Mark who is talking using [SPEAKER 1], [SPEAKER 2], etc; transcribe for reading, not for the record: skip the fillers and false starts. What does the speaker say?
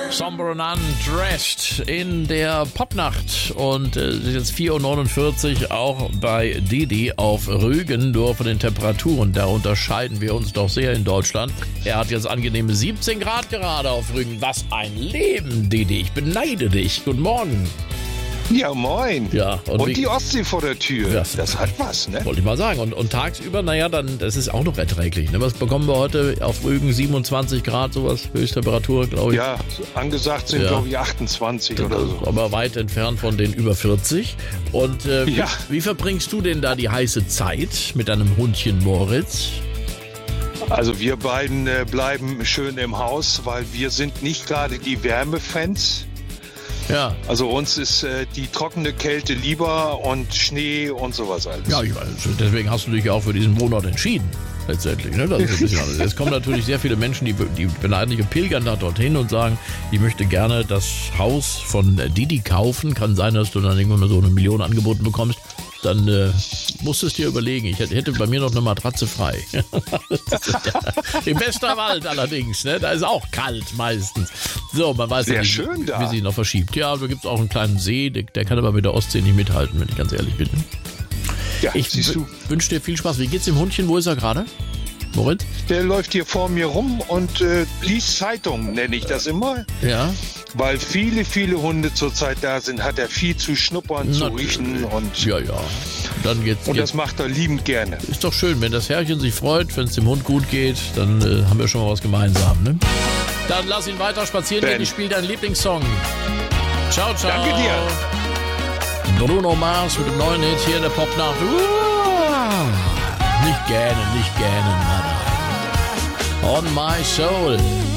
[SPEAKER 1] Somber and Undressed in der Popnacht und es ist jetzt 4:49 Uhr auch bei Didi auf Rügen, nur von den Temperaturen, da unterscheiden wir uns doch sehr in Deutschland. Er hat jetzt angenehme 17 Grad gerade auf Rügen. Was ein Leben, Didi, ich beneide dich. Guten Morgen.
[SPEAKER 2] Ja, moin.
[SPEAKER 1] Ja,
[SPEAKER 2] und die Ostsee vor der Tür.
[SPEAKER 1] Ja.
[SPEAKER 2] Das hat was, ne?
[SPEAKER 1] Wollte ich mal sagen. Und tagsüber, naja, dann, das ist auch noch erträglich. Ne? Was bekommen wir heute auf Rügen? 27 Grad, sowas, Höchsttemperatur, glaube ich.
[SPEAKER 2] Ja, angesagt sind, glaube ich, 28 oder so.
[SPEAKER 1] Aber weit entfernt von den über 40. Und wie verbringst du denn da die heiße Zeit mit deinem Hundchen Moritz?
[SPEAKER 2] Also wir beiden bleiben schön im Haus, weil wir sind nicht gerade die Wärmefans.
[SPEAKER 1] Ja.
[SPEAKER 2] Also uns ist die trockene Kälte lieber und Schnee und sowas alles.
[SPEAKER 1] Ja, ich weiß. Deswegen hast du dich ja auch für diesen Wohnort entschieden. Letztendlich. Ne? Das ist ein bisschen anders. Es kommen natürlich sehr viele Menschen, die beneidliche pilgern da dorthin und sagen, ich möchte gerne das Haus von Didi kaufen. Kann sein, dass du dann irgendwann mal so 1 Million angeboten bekommst. Dann musst du es dir überlegen. Ich hätte bei mir noch eine Matratze frei. Im Westerwald allerdings, ne? Da ist auch kalt meistens. So, man weiß ja nicht, wie sie noch verschiebt. Ja, da gibt es auch einen kleinen See, der kann aber mit der Ostsee nicht mithalten, wenn ich ganz ehrlich bin.
[SPEAKER 2] Ja,
[SPEAKER 1] ich wünsche dir viel Spaß. Wie geht's dem Hundchen? Wo ist er gerade? Moritz?
[SPEAKER 2] Der läuft hier vor mir rum und liest Zeitung, nenne ich das immer.
[SPEAKER 1] Ja.
[SPEAKER 2] Weil viele, viele Hunde zurzeit da sind, hat er viel zu schnuppern, zu riechen und.
[SPEAKER 1] Ja. Dann geht's.
[SPEAKER 2] Und das macht er liebend gerne.
[SPEAKER 1] Ist doch schön, wenn das Herrchen sich freut, wenn es dem Hund gut geht, dann haben wir schon mal was gemeinsam, ne? Dann lass ihn weiter spazieren gehen. Ich spiele deinen Lieblingssong. Ciao, ciao.
[SPEAKER 2] Danke dir.
[SPEAKER 1] Bruno Mars mit dem neuen Hit hier in der Popnacht. Nicht gähnen, nein. On my soul.